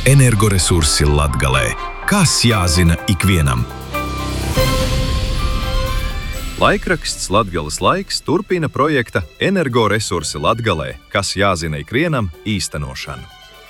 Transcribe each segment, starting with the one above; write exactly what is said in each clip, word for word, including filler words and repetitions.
Energoresursi Latgalē. Kas jāzina ikvienam? Laikraksts Latgales laiks turpina projekta Energoresursi Latgalē. Kas jāzina ikvienam īstenošanu.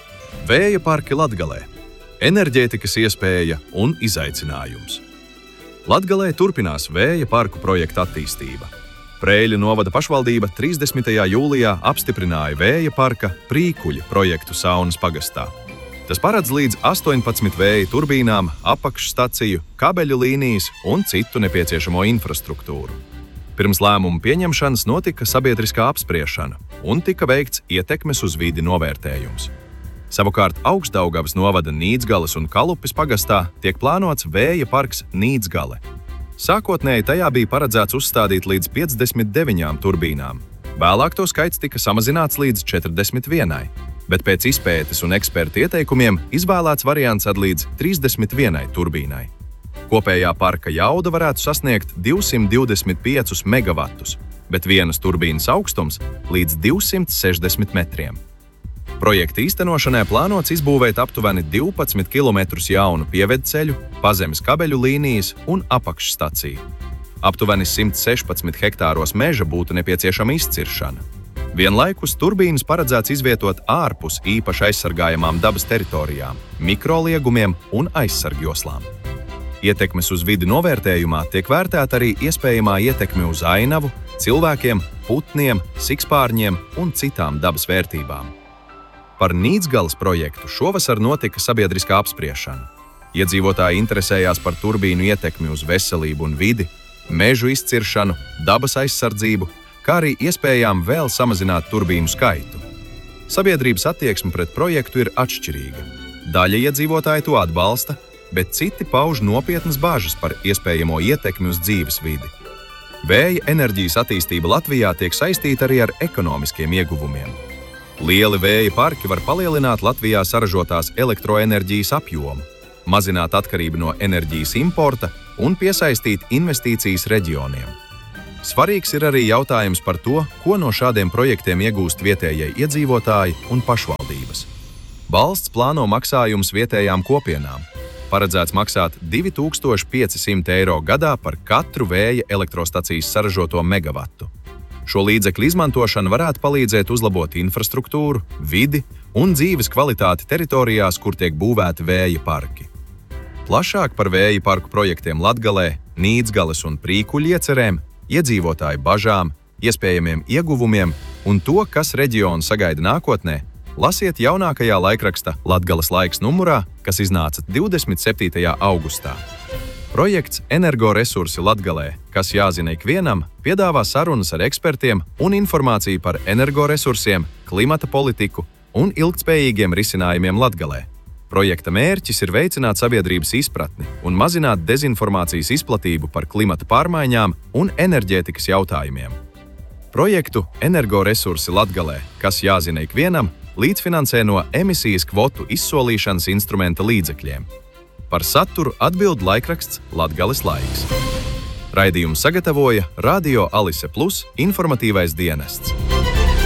Vēja parki Latgalē. Enerģētikas iespēja un izaicinājums. Latgalē turpinās vēja parku projekta attīstība. Preiļu novada pašvaldība trīsdesmitajā jūlijā apstiprināja vēja parka Prīkuļa projektu Saunas pagastā. Tas paredz līdz astoņpadsmit vēja turbīnām, apakšstaciju, kabeļu līnijas un citu nepieciešamo infrastruktūru. Pirms lēmumu pieņemšanas notika sabiedriskā apspriešana un tika veikts ietekmes uz vidi novērtējums. Savukārt Augstdaugavas novada Nīdzgales un Kalupes pagastā tiek plānots vēja parks Nīdzgale. Sākotnēji tajā bija paredzēts uzstādīt līdz piecdesmit deviņām turbīnām. Vēlāk to skaits tika samazināts līdz četrdesmit vienai, bet pēc izpētes un ekspertu ieteikumiem izvēlēts variants ar līdz trīsdesmit vienai turbīnai. Kopējā parka jauda varētu sasniegt divsimt divdesmit piecus megavatus, bet vienas turbīnas augstums līdz divsimt sešdesmit metriem. Projekta īstenošanai plānots izbūvēt aptuveni divpadsmit kilometrus jaunu pievedceļu, pazemes kabeļu līnijas un apakšstaciju. Aptuveni simt sešpadsmit hektāros meža būtu nepieciešama izciršana. Vienlaikus turbīnas paredzēts izvietot ārpus īpaši aizsargājamām dabas teritorijām, mikroliegumiem un aizsargjoslām. Ietekmes uz vidi novērtējumā tiek vērtēta arī iespējamā ietekme uz ainavu, cilvēkiem, putniem, sikspārņiem un citām dabas vērtībām. Par Nīdzgales projektu šovasar notika sabiedriskā apspriešana. Iedzīvotāji interesējās par turbīnu ietekmi uz veselību un vidi, mežu izciršanu, dabas aizsardzību, kā arī iespējām vēl samazināt turbīnu skaitu. Sabiedrības attieksme pret projektu ir atšķirīga. Daļa iedzīvotāji to atbalsta, bet citi pauž nopietnas bažas par iespējamo ietekmi uz dzīves vidi. Vēja enerģijas attīstība Latvijā tiek saistīta arī ar ekonomiskiem ieguvumiem. Lieli vēja parki var palielināt Latvijā saražotās elektroenerģijas apjomu, mazināt atkarību no enerģijas importa un piesaistīt investīcijas reģioniem. Svarīgs ir arī jautājums par to, ko no šādiem projektiem iegūst vietējie iedzīvotāji un pašvaldības. Valsts plāno maksājumus vietējām kopienām. Paredzēts maksāt divi tūkstoši piecsimt eiro gadā par katru vēja elektrostacijas saražoto megavatu. Šo līdzekļu izmantošana varētu palīdzēt uzlabot infrastruktūru, vidi un dzīves kvalitāti teritorijās, kur tiek būvēti vēja parki. Plašāk par vēja parku projektiem Latgalē, Nīdzgales un Prīkuļa iecerēm, iedzīvotāju bažām, iespējamiem ieguvumiem un to, kas reģionu sagaida nākotnē, lasiet jaunākajā laikraksta Latgales laiks numurā, kas iznāca divdesmit septītajā augustā. Projekts Energoresursi Latgalē, kas jāzina ikvienam, piedāvā sarunas ar ekspertiem un informāciju par energoresursiem, klimata politiku un ilgtspējīgiem risinājumiem Latgalē. Projekta mērķis ir veicināt sabiedrības izpratni un mazināt dezinformācijas izplatību par klimata pārmaiņām un enerģētikas jautājumiem. Projektu Energoresursi Latgalē, kas jāzina ikvienam, līdzfinansē no emisijas kvotu izsolīšanas instrumenta līdzekļiem. Par saturu atbild laikraksts Latgales laiks. Raidījumu sagatavoja Radio Alise Plus informatīvais dienests.